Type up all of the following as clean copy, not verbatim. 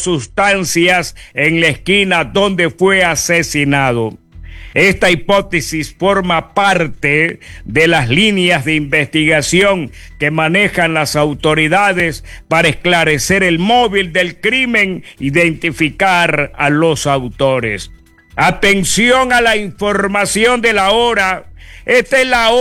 sustancias en la esquina donde fue asesinado. Esta hipótesis forma parte de las líneas de investigación que manejan las autoridades para esclarecer el móvil del crimen, identificar a los autores. Atención a la información de la hora. Esta es la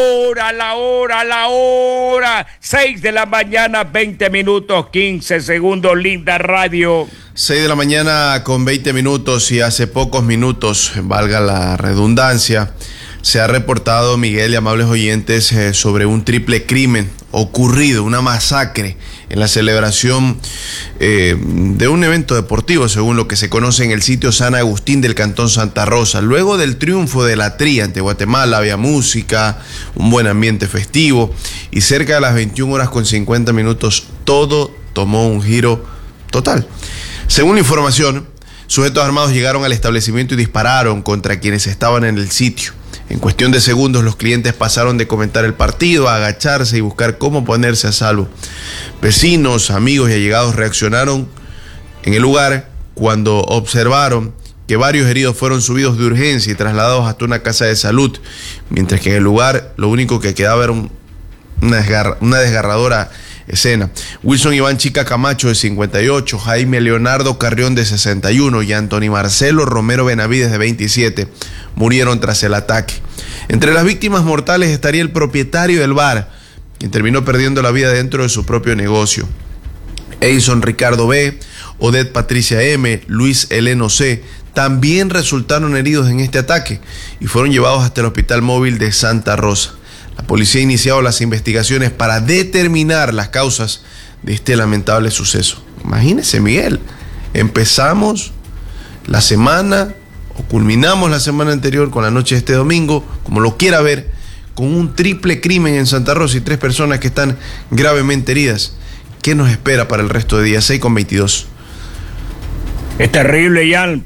hora. 6 de la mañana, 20 minutos, 15 segundos, Linda Radio. 6 de la mañana con 20 minutos y hace pocos minutos, valga la redundancia, se ha reportado, Miguel y amables oyentes, sobre un triple crimen ocurrido, una masacre en la celebración de un evento deportivo, según lo que se conoce en el sitio San Agustín del Cantón Santa Rosa. Luego del triunfo de la Tri ante Guatemala, había música, un buen ambiente festivo, y cerca de las 21:50 todo tomó un giro total. Según la información, sujetos armados llegaron al establecimiento y dispararon contra quienes estaban en el sitio. En cuestión de segundos, los clientes pasaron de comentar el partido a agacharse y buscar cómo ponerse a salvo. Vecinos, amigos y allegados reaccionaron en el lugar cuando observaron que varios heridos fueron subidos de urgencia y trasladados hasta una casa de salud, mientras que en el lugar lo único que quedaba era una desgarradora escena. Wilson Iván Chica Camacho, de 58, Jaime Leonardo Carrión, de 61, y Anthony Marcelo Romero Benavides, de 27, murieron tras el ataque. Entre las víctimas mortales estaría el propietario del bar, quien terminó perdiendo la vida dentro de su propio negocio. Edison Ricardo B., Odette Patricia M., Luis Heleno C., también resultaron heridos en este ataque y fueron llevados hasta el Hospital Móvil de Santa Rosa. La policía ha iniciado las investigaciones para determinar las causas de este lamentable suceso. Imagínese, Miguel, empezamos la semana o culminamos la semana anterior con la noche de este domingo, como lo quiera ver, con un triple crimen en Santa Rosa y 3 personas que están gravemente heridas. ¿Qué nos espera para el resto de días? 6:22. Es terrible,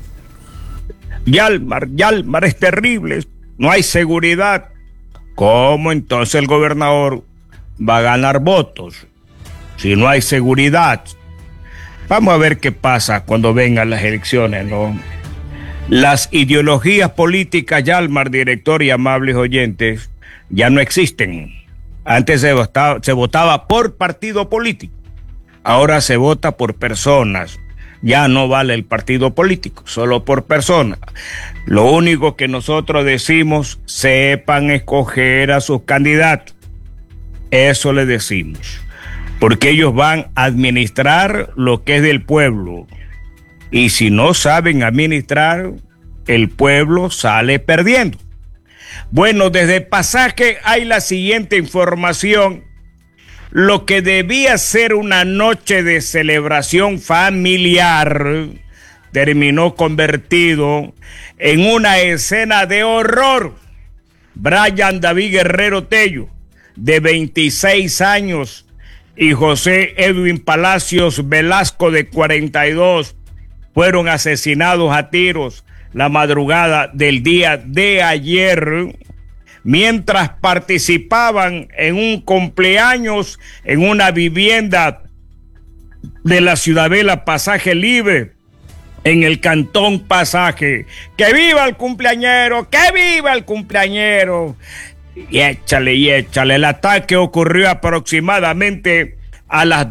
Yalmar, es terrible. No hay seguridad. ¿Cómo entonces el gobernador va a ganar votos si no hay seguridad? Vamos a ver qué pasa cuando vengan las elecciones, ¿no? Las ideologías políticas, Yalmar, director y amables oyentes, ya no existen. Antes se votaba por partido político, ahora se vota por personas. Ya no vale el partido político, solo por persona. Lo único que nosotros decimos, sepan escoger a sus candidatos. Eso le decimos. Porque ellos van a administrar lo que es del pueblo. Y si no saben administrar, el pueblo sale perdiendo. Bueno, desde Pasaje hay la siguiente información. Lo que debía ser una noche de celebración familiar terminó convertido en una escena de horror. Brian David Guerrero Tello, de 26 años, y José Edwin Palacios Velasco, de 42, fueron asesinados a tiros la madrugada del día de ayer, mientras participaban en un cumpleaños en una vivienda de la Ciudadela Pasaje Libre, en el Cantón Pasaje. ¡Que viva el cumpleañero! ¡Que viva el cumpleañero! Y échale. El ataque ocurrió aproximadamente a las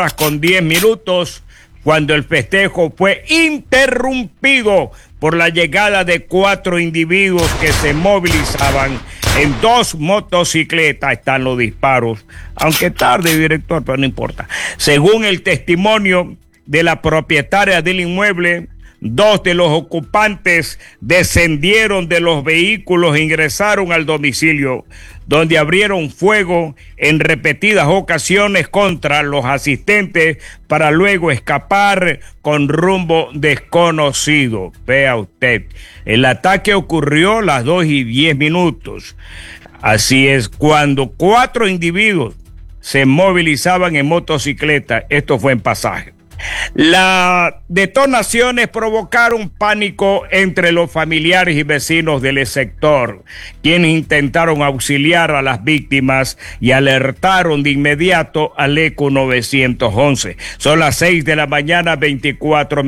2:10, cuando el festejo fue interrumpido por la llegada de 4 individuos que se movilizaban en 2 motocicletas. Están los disparos, aunque tarde, director, pero no importa. Según el testimonio de la propietaria del inmueble, 2 de los ocupantes descendieron de los vehículos e ingresaron al domicilio, donde abrieron fuego en repetidas ocasiones contra los asistentes para luego escapar con rumbo desconocido. Vea usted, el ataque ocurrió a las 2:10. Así es, cuando 4 individuos se movilizaban en motocicleta. Esto fue en Pasaje. Las detonaciones provocaron pánico entre los familiares y vecinos del sector, quienes intentaron auxiliar a las víctimas y alertaron de inmediato al ECO 911. Son las 6 de la mañana, 24